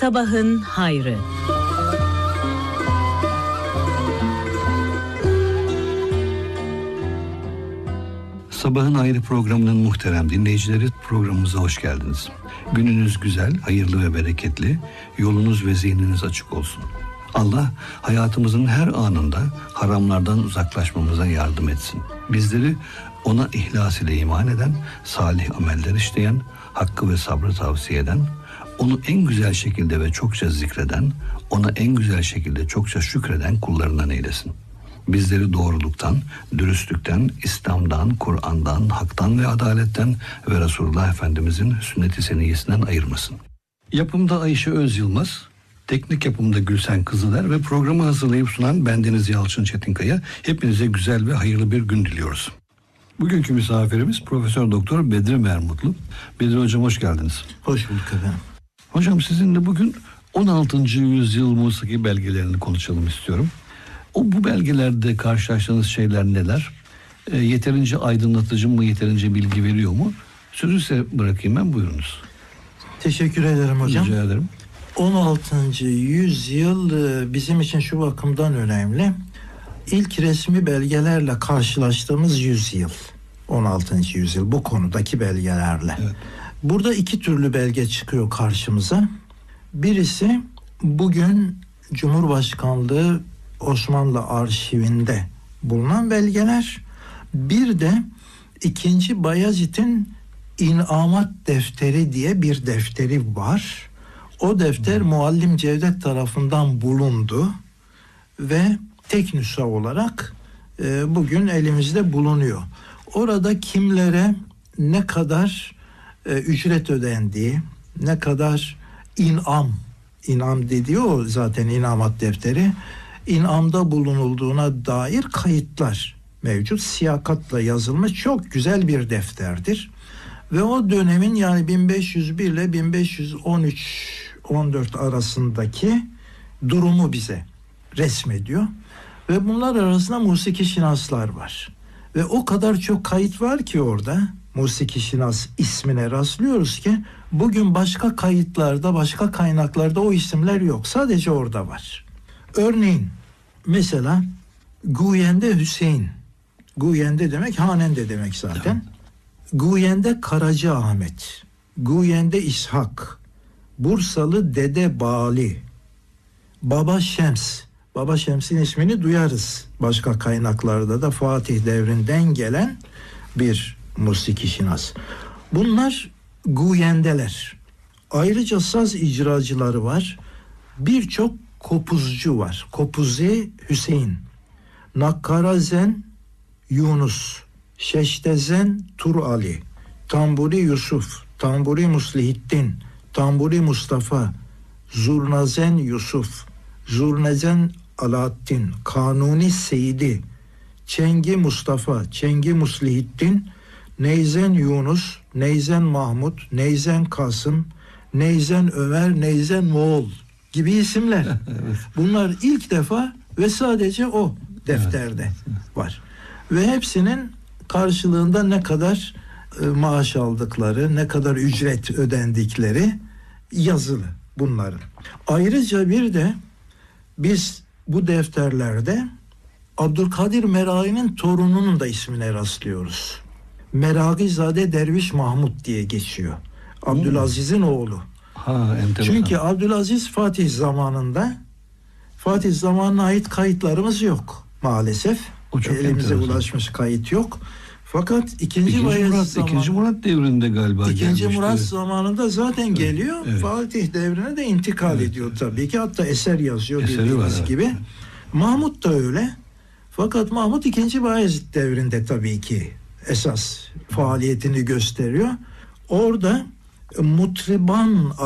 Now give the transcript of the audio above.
Sabahın hayrı. Sabahın Hayrı programının muhterem dinleyicileri, programımıza hoş geldiniz. Gününüz güzel, hayırlı ve bereketli, yolunuz ve zihniniz açık olsun. Allah hayatımızın her anında haramlardan uzaklaşmamıza yardım etsin. Bizleri ona ihlas ile iman eden, salih ameller işleyen, hakkı ve sabrı tavsiye eden, onu en güzel şekilde ve çokça zikreden, ona en güzel şekilde çokça şükreden kullarından eylesin. Bizleri doğruluktan, dürüstlükten, İslam'dan, Kur'an'dan, haktan ve adaletten ve Resulullah Efendimizin sünnet-i seniyyesinden ayırmasın. Yapımda Ayşe Özyılmaz, teknik yapımda Gülsen Kızıler ve programı hazırlayıp sunan bendeniz Yalçın Çetinkaya. Hepinize güzel ve hayırlı bir gün diliyoruz. Bugünkü misafirimiz Profesör Doktor Bedri Mermutlu. Bedri Hocam hoş geldiniz. Hoş bulduk efendim. Hocam sizinle bugün 16. yüzyıl musiki belgelerini konuşalım istiyorum. Bu belgelerde karşılaştığınız şeyler neler? Yeterince aydınlatıcı mı, yeterince bilgi veriyor mu? Sözü size bırakayım ben, buyurunuz. Teşekkür ederim hocam. Rica ederim. 16. yüzyıl bizim için şu bakımdan önemli. İlk resmi belgelerle karşılaştığımız yüzyıl. 16. yüzyıl bu konudaki belgelerle. Evet. Burada iki türlü belge çıkıyor karşımıza. Birisi bugün Cumhurbaşkanlığı Osmanlı arşivinde bulunan belgeler. Bir de 2. Bayezid'in İnamat Defteri diye bir defteri var. O defter Muallim Cevdet tarafından bulundu ve tek nüsha olarak bugün elimizde bulunuyor. Orada kimlere ne kadar ücret ödendiği, ne kadar inam dediği o zaten İnamat Defteri, inamda bulunulduğuna dair kayıtlar mevcut. Siyakatla yazılmış çok güzel bir defterdir. Ve o dönemin yani 1501 ile 1513-14 arasındaki durumu bize resmediyor. Ve bunlar arasında musiki şinaslar var. Ve o kadar çok kayıt var ki orada musiki şinas ismine rastlıyoruz ki bugün başka kayıtlarda, başka kaynaklarda o isimler yok. Sadece orada var. Örneğin mesela Guyende Hüseyin. Guyende demek Hanende demek zaten. Tamam. Guyende Karaca Ahmet, Guyende İshak, Bursalı Dede Bali, Baba Şems. Baba Şems'in ismini duyarız. Başka kaynaklarda da Fatih devrinden gelen bir musiki şinas. Bunlar Guyendeler. Ayrıca saz icracıları var. Birçok kopuzcu var. Kopuzi Hüseyin, Nakkarazen Yunus, Şeştezen Tur Ali, Tamburi Yusuf, Tamburi Muslihiddin, Tamburi Mustafa, Zurnazen Yusuf, Zurnezen Alaaddin, Kanuni Seyidi, Çengi Mustafa, Çengi Muslihiddin, Neyzen Yunus, Neyzen Mahmut, Neyzen Kasım, Neyzen Ömer, Neyzen Moğol gibi isimler. Evet. Bunlar ilk defa ve sadece o defterde var. Ve hepsinin karşılığında ne kadar maaş aldıkları, ne kadar ücret ödendikleri yazılı bunların. Ayrıca bir de biz bu defterlerde Abdülkadir Meragi'nin torununun da ismine rastlıyoruz. Meragizade Derviş Mahmut diye geçiyor. Abdülaziz'in oğlu. Çünkü Abdülaziz Fatih zamanına ait kayıtlarımız yok maalesef. Elimize ulaşmış kayıt yok. Fakat 2. Murat devrinde galiba 2. Murat zamanında zaten geliyor. Evet. Fatih devrine de intikal ediyor tabii ki. Hatta eser yazıyor bildiğiniz gibi. Evet. Mahmut da öyle. Fakat Mahmut 2. Bayezid devrinde tabii ki esas faaliyetini gösteriyor. Orada Mutriban